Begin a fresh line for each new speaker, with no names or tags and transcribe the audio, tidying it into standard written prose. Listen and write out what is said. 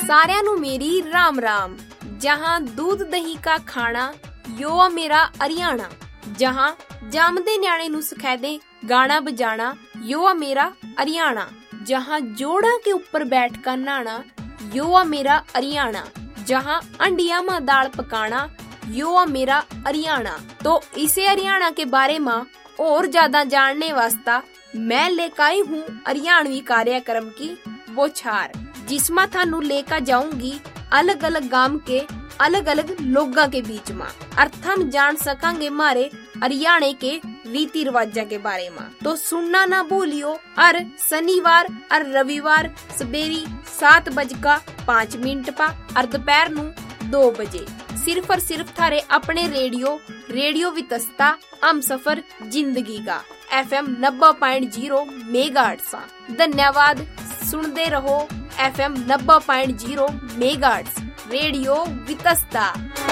सारिਆਂ ਨੂੰ ਮੇਰੀ राम राम। जहाँ दूध दही का खाना यो आ मेरा हरियाणा। जहाँ जामदे न्याणे नू सिखादे गाना बजाना यो आ मेरा हरियाणा। जहाँ जोड़ा के ऊपर बैठ कर नहाना यो आ मेरा हरियाणा। जहाँ अंडिया में दाल पकाना यो आ मेरा हरियाणा। तो इसे हरियाणा के बारे में और ज्यादा जानने वास्ता मैं लेकर आई हूँ हरियाणवी कार्यक्रम की बौछार, जिसमें थानू लेकर जाऊंगी अलग अलग गांव के अलग अलग लोगों के बीच में, और हम जान सकांगे मारे हरियाणा के रीति रिवाजा के बारे में। तो सुनना ना भूलियो। और शनिवार और रविवार सवेरी 7:05 पा और दोपहर नू 2 बजे सिर्फ और सिर्फ थारे अपने रेडियो वितस्ता हम सफर जिंदगी का FM 90.0 मेगाहर्ट्ज। धन्यवाद। सुनते रहो FM 90.0 मेगाहर्ट्ज रेडियो वितस्ता।